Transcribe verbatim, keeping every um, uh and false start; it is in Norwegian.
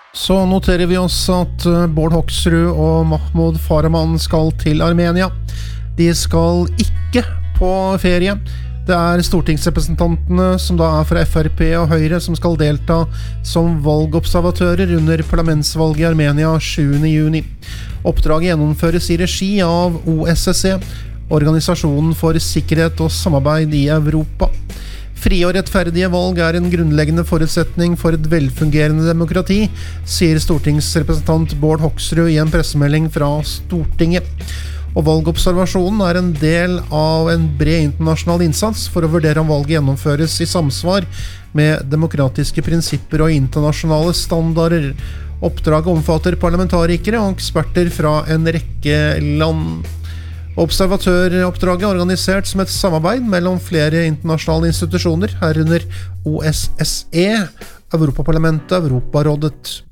Så noterer vi oss at Bård Hoksrud og Mahmoud Farahmand skal til Armenia. De skal ikke på ferie. Det er stortingsrepresentantene som da er fra F R P og Høyre som skal delta som valgobservatører under parlamentsvalget i Armenia sjuende juni. Oppdraget gjennomføres i regi av O S S E, Organisasjonen for sikkerhet og samarbeid i Europa. Frie og rettferdige valg er en grunnleggende forutsetning for et velfungerende demokrati, sier stortingsrepresentant Bård Hoksrud i en pressemelding fra Stortinget. Og valgobservasjonen er en del av en bred internasjonal innsats for å vurdere om valget gjennomføres i samsvar med demokratiske prinsipper og internasjonale standarder. Oppdraget omfatter parlamentarikere og eksperter fra en rekke land. Observatøroppdraget er organisert som et samarbeid mellom flere internasjonale institusjoner, herunder O S S E, Europaparlamentet, Europarådet,